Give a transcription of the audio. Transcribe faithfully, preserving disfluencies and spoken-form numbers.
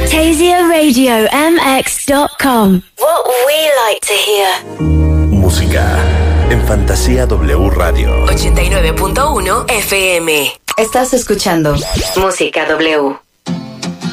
Fantasia Radio M X dot com. What we like to hear. Música en Fantasía W Radio ochenta y nueve punto uno F M. Estás escuchando Música W.